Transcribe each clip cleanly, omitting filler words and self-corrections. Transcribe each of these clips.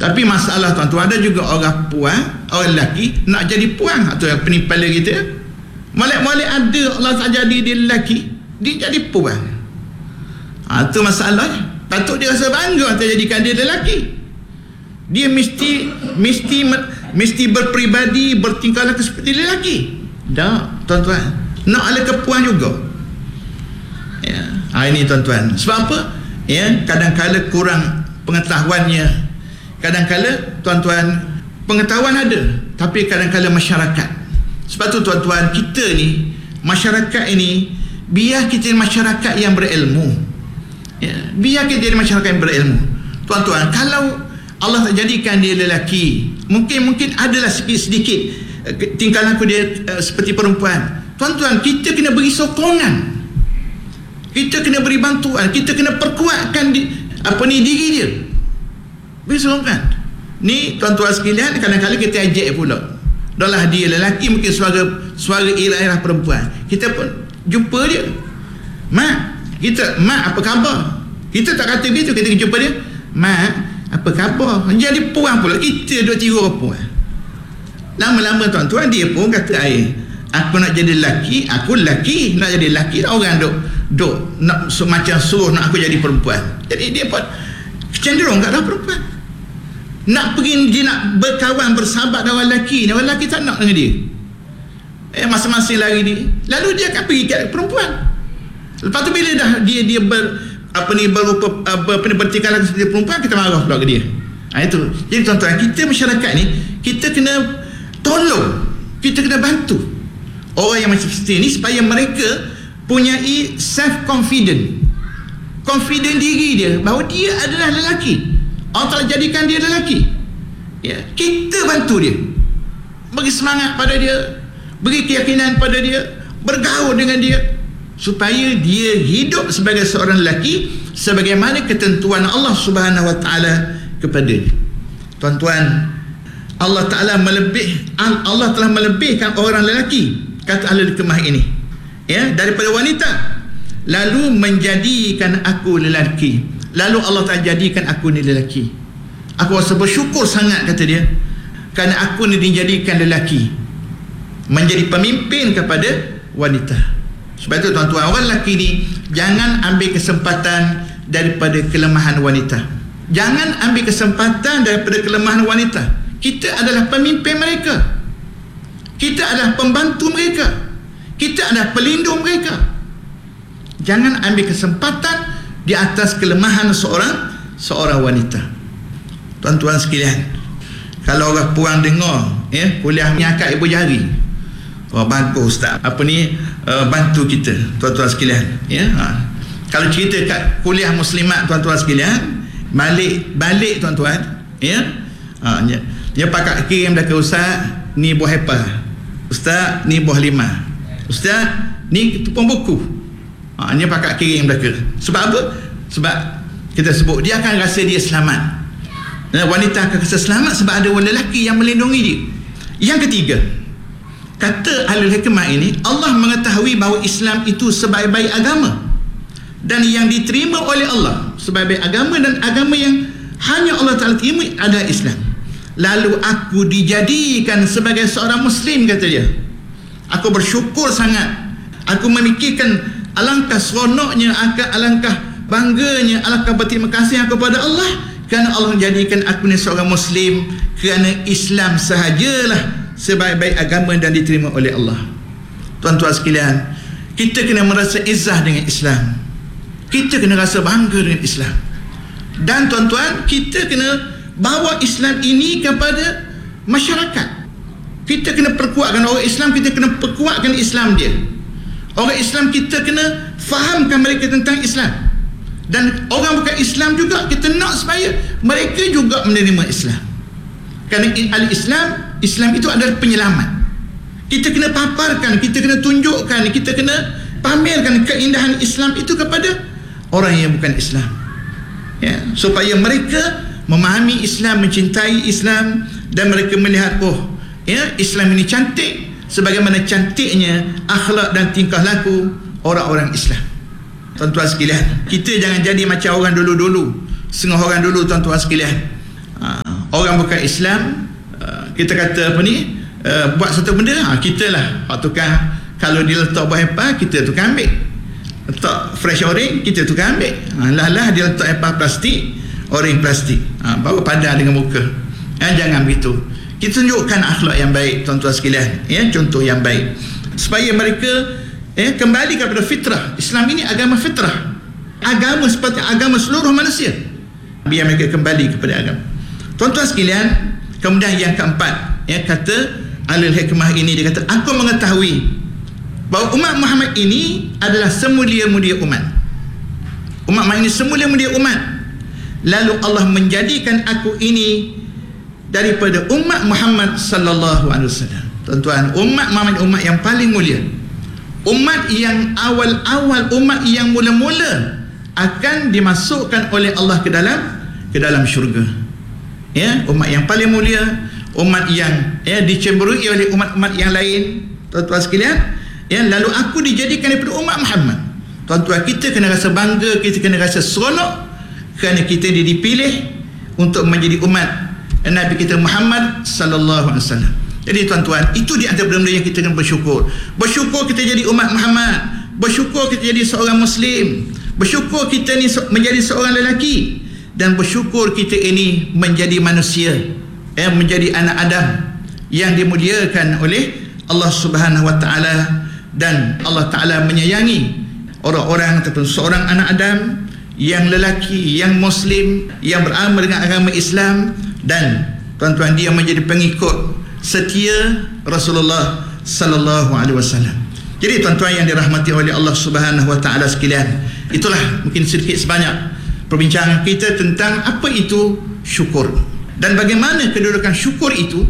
Tapi masalah tuan-tuan, ada juga orang puan, orang lelaki nak jadi puan atau yang penipuan kita. Molek-molek ada Allah tak jadi dia lelaki, dia jadi puan. Itu masalahnya. Patut dia rasa bangga atau jadikan dia lelaki. Dia mesti berperibadi, bertingkah laku seperti lelaki. Tak, tuan-tuan. Nak ada kepuan juga. Ya. Ini tuan-tuan. Sebab apa? Ya, kadang-kala kurang pengetahuannya. Kadang-kala tuan-tuan pengetahuan ada, tapi kadang-kala masyarakat. Sebab tu tuan-tuan, kita ni, masyarakat ini, biar kita masyarakat yang berilmu. Ya, biar kita jadi masyarakat yang berilmu. Tuan-tuan, kalau Allah tak jadikan dia lelaki, mungkin adalah sedikit tingkah laku dia seperti perempuan. Tuan-tuan, kita kena beri sokongan, kita kena beri bantuan, kita kena perkuatkan diri dia. Beri sokongan. Ni tuan-tuan sekalian, kadang-kadang kita ajak pula. Dahlah dia lelaki, mungkin suara irah perempuan. Kita pun jumpa dia. Mak, apa khabar? Kita tak kata begitu, kita jumpa dia. Mak, apa khabar? Jadi puan pula. Kita duk tiru puan. Lama-lama tuan-tuan, dia pun kata aku nak jadi lelaki, aku lelaki. Nak jadi lelaki, orang duk nak macam suruh nak aku jadi perempuan. Jadi dia pun cenderung kat dah perempuan. Nak pergi, dia nak berkawan, bersahabat dengan orang lelaki. Orang lelaki tak nak dengan dia. Masing-masing lari dia. Lalu dia akan pergi kat perempuan. Lepas tu bila dah dia bertingkah laku seperti perempuan, kita marah pula ke dia. Itu. Jadi tuan-tuan, kita masyarakat ni, kita kena tolong, kita kena bantu orang yang macam seperti ni supaya mereka punyai self-confident, confident diri dia bahawa dia adalah lelaki. Allah telah jadikan dia lelaki. Ya, kita bantu dia, beri semangat pada dia, beri keyakinan pada dia, bergaul dengan dia, supaya dia hidup sebagai seorang lelaki sebagaimana ketentuan Allah Subhanahu Wa Taala kepada dia. Tuan-tuan, Allah telah melebihkan orang lelaki, kata ahli hikmah ini, ya, daripada wanita, lalu menjadikan aku lelaki. Lalu Allah Ta'ala jadikan aku ni lelaki. Aku rasa bersyukur sangat, kata dia, kerana aku ni dijadikan lelaki, menjadi pemimpin kepada wanita. Sebab itu tuan-tuan, orang lelaki ni jangan ambil kesempatan daripada kelemahan wanita. Jangan ambil kesempatan daripada kelemahan wanita. Kita adalah pemimpin mereka, kita adalah pembantu mereka, kita adalah pelindung mereka. Jangan ambil kesempatan di atas kelemahan seorang wanita. Tuan-tuan sekalian, kalau orang puan dengar kuliah menyakat ibu jari, bagus ustaz, bantu kita, tuan-tuan sekalian, kalau cerita kat kuliah muslimat, tuan-tuan sekalian, balik tuan-tuan, dia pakat kirim dah ke ustaz, ni buah apple, ustaz ni buah lima, ustaz ni tupung buku. Dia pakat kirim dah ke. Sebab apa? Sebab kita sebut dia akan rasa dia selamat. Wanita akan rasa selamat sebab ada orang lelaki yang melindungi dia. Yang ketiga, kata ahli hikmah ini, Allah mengetahui bahawa Islam itu sebaik-baik agama dan yang diterima oleh Allah, sebaik-baik agama dan agama yang hanya Allah Ta'ala terima adalah Islam. Lalu aku dijadikan sebagai seorang Muslim, kata dia. Aku bersyukur sangat. Aku memikirkan alangkah seronoknya, alangkah bangganya, alangkah berterima kasih kepada Allah kerana Allah menjadikan aku ni seorang Muslim, kerana Islam sahajalah sebaik-baik agama dan diterima oleh Allah. Tuan-tuan sekalian, kita kena merasa izzah dengan Islam, kita kena rasa bangga dengan Islam, dan tuan-tuan, kita kena bawa Islam ini kepada masyarakat. Kita kena perkuatkan orang Islam, kita kena perkuatkan Islam dia. Orang Islam kita kena fahamkan mereka tentang Islam, dan orang bukan Islam juga kita nak supaya mereka juga menerima Islam. Kerana Islam itu adalah penyelamat. Kita kena paparkan, kita kena tunjukkan, kita kena pamerkan keindahan Islam itu kepada orang yang bukan Islam, supaya mereka memahami Islam, mencintai Islam, dan mereka melihat Islam ini cantik sebagaimana cantiknya akhlak dan tingkah laku orang-orang Islam. Tuan-tuan sekalian, kita jangan jadi macam orang dulu-dulu, setengah orang dulu, tuan-tuan sekalian. Orang orang bukan Islam, kita kata apa ni, buat satu benda, kita lah tukang. Kalau dia letak buah apple, kita tukang ambil. Letak fresh orange, kita tukang ambil. Lah dia letak apple plastik, orange plastik, baru padan dengan muka. Jangan begitu. Kita tunjukkan akhlak yang baik, tuan-tuan sekalian, contoh yang baik, supaya mereka kembali kepada fitrah. Islam ini agama fitrah, agama seperti agama seluruh manusia. Biar mereka kembali kepada agama. Tuan-tuan sekalian, kemudian yang keempat, kata Ahlul Hikmah ini, dia kata, aku mengetahui bahawa umat Muhammad ini adalah semulia-mulia umat. Umat Muhammad ini semulia-mulia umat. Lalu Allah menjadikan aku ini daripada umat Muhammad sallallahu alaihi wasallam. Tuan-tuan, umat Muhammad umat yang paling mulia. Umat yang awal-awal, umat yang mula-mula akan dimasukkan oleh Allah ke dalam syurga. Umat yang paling mulia, umat yang dicemburui oleh umat-umat yang lain. Tuan-tuan sekalian, lalu aku dijadikan daripada umat Muhammad. Tuan-tuan, kita kena rasa bangga, kita kena rasa seronok kerana kita dipilih untuk menjadi umat Nabi kita Muhammad sallallahu alaihi wasallam. Jadi tuan-tuan, itu di antara benda yang kita kena bersyukur. Bersyukur kita jadi umat Muhammad, bersyukur kita jadi seorang Muslim, bersyukur kita ni menjadi seorang lelaki, dan bersyukur kita ini menjadi manusia, menjadi anak Adam yang dimuliakan oleh Allah Subhanahu wa taala. Dan Allah Ta'ala menyayangi orang-orang ataupun seorang anak Adam yang lelaki, yang Muslim, yang beramal dengan agama Islam, dan tuan-tuan, dia menjadi pengikut setia Rasulullah sallallahu alaihi wasallam. Jadi tuan-tuan yang dirahmati oleh Allah Subhanahu wa taala sekalian, itulah mungkin sedikit sebanyak perbincangan kita tentang apa itu syukur dan bagaimana kedudukan syukur itu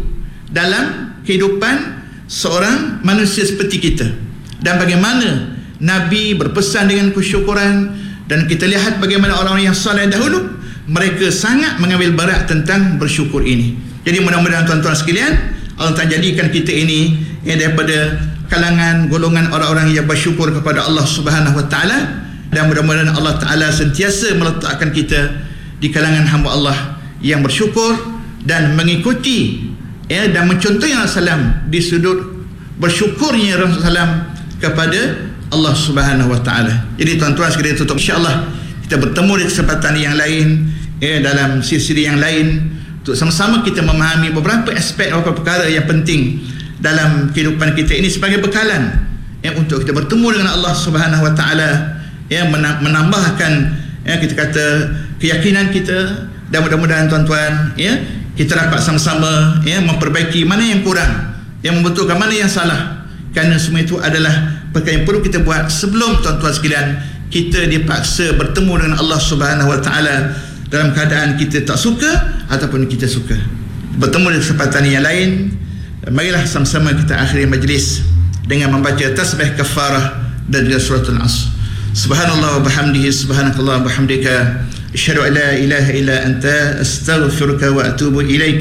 dalam kehidupan seorang manusia seperti kita, dan bagaimana Nabi berpesan dengan kesyukuran. Dan kita lihat bagaimana orang-orang yang saleh dahulu, mereka sangat mengambil berat tentang bersyukur ini. Jadi mudah-mudahan tuan-tuan sekalian, Allah Ta'ala jadikan kita ini daripada kalangan golongan orang-orang yang bersyukur kepada Allah Subhanahu wa taala, dan mudah-mudahan Allah Ta'ala sentiasa meletakkan kita di kalangan hamba Allah yang bersyukur dan mengikuti dan mencontohi Rasulullah di sudut bersyukurnya Rasulullah kepada Allah Subhanahu wa taala. Jadi tuan-tuan sekalian, tutup insya-Allah kita bertemu di kesempatan yang lain dalam siri-siri yang lain untuk sama-sama kita memahami beberapa aspek, beberapa perkara yang penting dalam kehidupan kita ini sebagai bekalan untuk kita bertemu dengan Allah Subhanahu wa taala, menambahkan kita kata keyakinan kita, dan mudah-mudahan tuan-tuan kita dapat sama-sama memperbaiki mana yang kurang, yang membetulkan mana yang salah, kerana semua itu adalah perkara yang perlu kita buat sebelum tuan-tuan sekalian kita dipaksa bertemu dengan Allah Subhanahu wa taala dalam keadaan kita tak suka ataupun kita suka. Bertemu di kesempatan yang lain, marilah sama-sama kita akhiri majlis dengan membaca tasbih kafarah dan juga suratul Asr. Subhanallah wa bihamdihi, subhanakallah wa bihamdika, asyhadu an la ilaha illa anta, astaghfiruka wa atubu ilaik.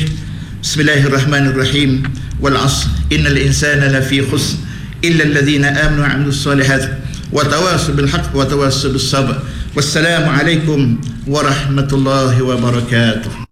Bismillahirrahmanirrahim. Wal 'asr innal insana lafi khusr illa alladhina amanu wa 'amilus solihat wa tawassaw bil haqq wa tawassaw bis sabr. Wassalamu alaikum warahmatullahi wabarakatuh.